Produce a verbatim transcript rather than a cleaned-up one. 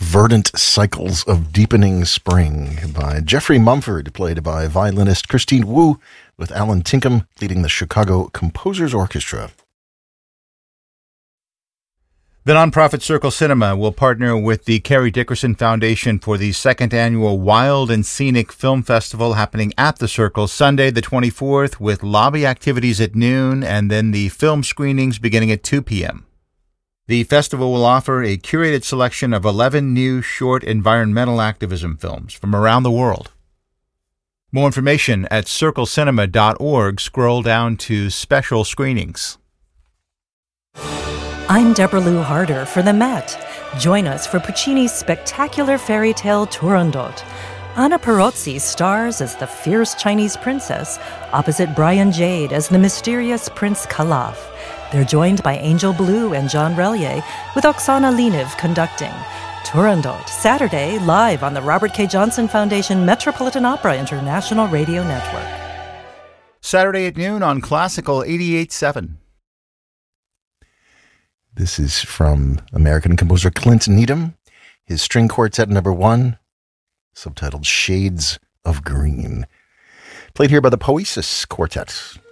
Verdant Cycles of Deepening Spring by Jeffrey Mumford, played by violinist Christine Wu, with Alan Tinkham leading the Chicago Composers Orchestra. The nonprofit Circle Cinema will partner with the Carrie Dickerson Foundation for the second annual Wild and Scenic Film Festival happening at the Circle Sunday the twenty-fourth, with lobby activities at noon and then the film screenings beginning at two p.m. The festival will offer a curated selection of eleven new short environmental activism films from around the world. More information at circle cinema dot org. Scroll down to special screenings. I'm Deborah Lou Harder for the Met. Join us for Puccini's spectacular fairy tale Turandot. Anna Perozzi stars as the fierce Chinese princess, opposite Brian Jade as the mysterious Prince Calaf. They're joined by Angel Blue and John Relier, with Oksana Leniv conducting. Turandot, Saturday, live on the Robert K. Johnson Foundation Metropolitan Opera International Radio Network. Saturday at noon on Classical eighty-eight point seven. This is from American composer Clint Needham, his string quartet number one, subtitled Shades of Green, played here by the Poesis Quartet.